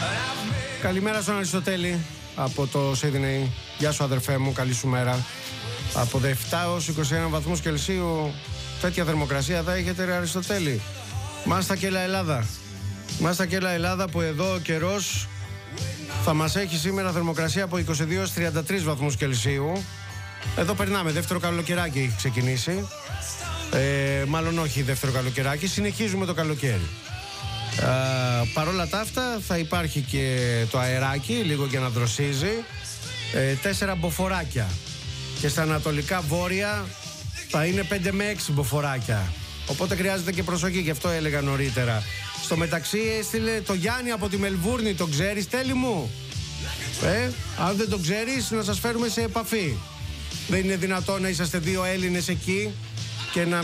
Καλημέρα στον Αριστοτέλη από το Σίδνεϊ. Γεια σου αδερφέ μου, καλή σου μέρα. Από 17 έως 21 βαθμούς Κελσίου τέτοια θερμοκρασία θα έχετε ρε Αριστοτέλη. Μάστα και έλα Ελλάδα. Μάστα και έλα Ελλάδα που εδώ ο καιρός θα μας έχει σήμερα θερμοκρασία από 22 έως 33 βαθμούς Κελσίου. Εδώ περνάμε, δεύτερο καλοκαιράκι έχει ξεκινήσει. Μάλλον όχι δεύτερο καλοκαιράκι, συνεχίζουμε το καλοκαίρι. Παρόλα τα αυτά θα υπάρχει και το αεράκι λίγο για να δροσίζει. 4 μποφοράκια. Και στα ανατολικά βόρεια θα είναι 5 με 6 μποφοράκια. Οπότε χρειάζεται και προσοχή, γι' αυτό έλεγα νωρίτερα. Στο μεταξύ έστειλε το Γιάννη από τη Μελβούρνη. Το ξέρεις Τέλη μου? Αν δεν το ξέρεις να σας φέρουμε σε επαφή. Δεν είναι δυνατόν να είσαστε δύο Έλληνες εκεί και να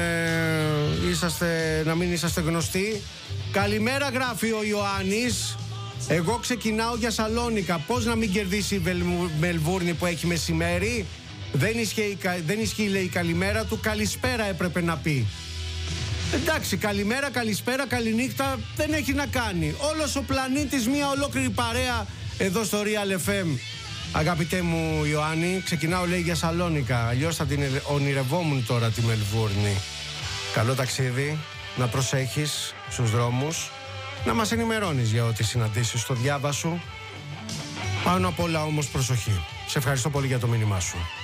μην είσαστε γνωστοί. Καλημέρα γράφει ο Ιωάννης. Εγώ ξεκινάω για Σαλόνικα. Πώς να μην κερδίσει η Μελβούρνη που έχει μεσημέρι? Δεν ισχύει λέει η καλημέρα του. Καλησπέρα έπρεπε να πει. Εντάξει, καλημέρα, καλησπέρα, καληνύχτα δεν έχει να κάνει. Όλος ο πλανήτης μια ολόκληρη παρέα εδώ στο Real FM. Αγαπητέ μου Ιωάννη, ξεκινάω λέει για Σαλόνικα. Αλλιώς θα την ονειρευόμουν τώρα τη Μελβούρνη. Καλό ταξίδι, να προσέχεις στους δρόμους, να μας ενημερώνεις για ό,τι συναντήσεις στο διάβα σου. Πάνω απ' όλα όμως προσοχή. Σε ευχαριστώ πολύ για το μήνυμά σου.